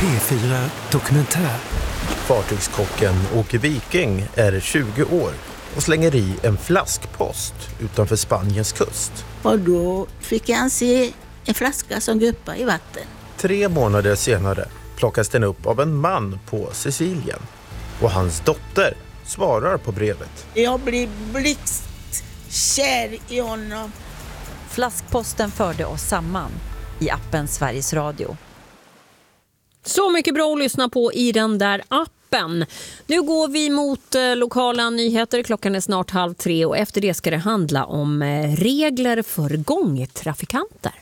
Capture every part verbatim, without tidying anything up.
P fyra Dokumentär. Fartygskocken Åke Viking är tjugo år och slänger i en flaskpost utanför Spaniens kust. Och då fick han se en flaska som guppade i vatten. Tre månader senare plockas den upp av en man på Sicilien. Och hans dotter svarar på brevet. Jag blir blixtkär i honom. Flaskposten förde oss samman i appen Sveriges Radio. Så mycket bra att lyssna på i den där appen. Nu går vi mot eh, lokala nyheter. Klockan är snart halv tre och efter det ska det handla om eh, regler för gångtrafikanter.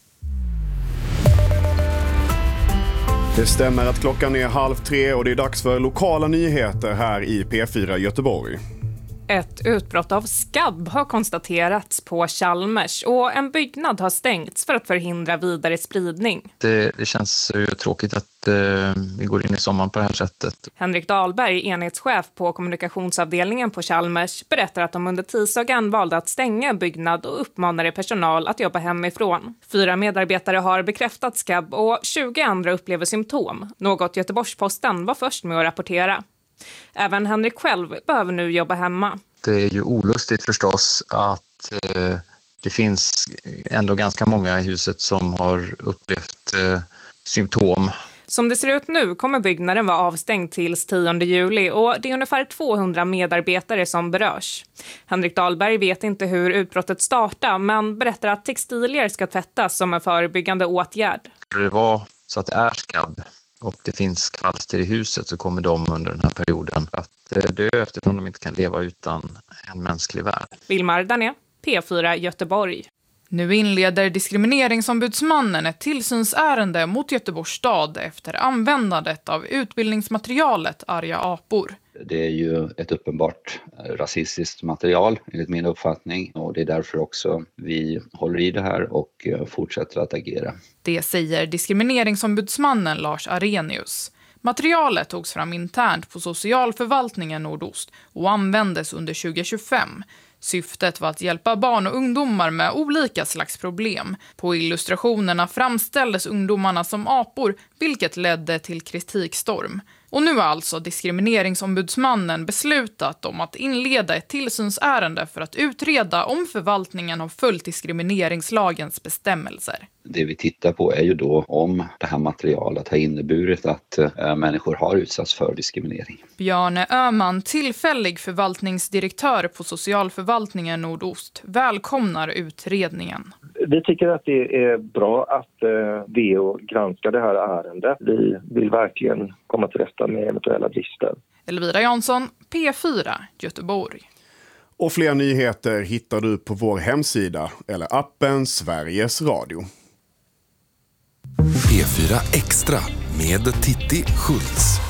Det stämmer att klockan är halv tre och det är dags för lokala nyheter här i P fyra Göteborg. Ett utbrott av skabb har konstaterats på Chalmers och en byggnad har stängts för att förhindra vidare spridning. Det, det känns ju tråkigt att eh, vi går in i sommaren på det här sättet. Henrik Dahlberg, enhetschef på kommunikationsavdelningen på Chalmers, berättar att de under tisdagen valde att stänga en byggnad och uppmanade personal att jobba hemifrån. Fyra medarbetare har bekräftat skabb och tjugo andra upplever symptom, något Göteborgs-Posten var först med att rapportera. Även Henrik själv behöver nu jobba hemma. Det är ju olustigt förstås att eh, det finns ändå ganska många i huset som har upplevt eh, symptom. Som det ser ut nu kommer byggnaden vara avstängd tills tionde juli och det är ungefär tvåhundra medarbetare som berörs. Henrik Dahlberg vet inte hur utbrottet startar men berättar att textilier ska tvättas som en förebyggande åtgärd. Det var så att det är skabb och det finns kvalster i huset så kommer de under den här perioden att dö eftersom de inte kan leva utan en mänsklig värld. Vilmar Dané, P fyra Göteborg. Nu inleder diskrimineringsombudsmannen ett tillsynsärende mot Göteborgs stad efter användandet av utbildningsmaterialet Arga apor. Det är ju ett uppenbart rasistiskt material enligt min uppfattning och det är därför också vi håller i det här och fortsätter att agera. Det säger diskrimineringsombudsmannen Lars Arrhenius. Materialet togs fram internt på socialförvaltningen Nordost och användes under tjugo tjugofem. Syftet var att hjälpa barn och ungdomar med olika slags problem. På illustrationerna framställdes ungdomarna som apor, vilket ledde till kritikstorm. Och nu har alltså diskrimineringsombudsmannen beslutat om att inleda ett tillsynsärende för att utreda om förvaltningen har följt diskrimineringslagens bestämmelser. Det vi tittar på är ju då om det här materialet har inneburit att äh, människor har utsatts för diskriminering. Björne Öhman, tillfällig förvaltningsdirektör på socialförvaltningen Nordost, välkomnar utredningen. Vi tycker att det är bra att eh, V O granskar det här ärendet. Vi vill verkligen komma till rätta med eventuella brister. Elvira Jansson, P fyra Göteborg. Och fler nyheter hittar du på vår hemsida eller appen Sveriges Radio. P fyra Extra med Titti Schultz.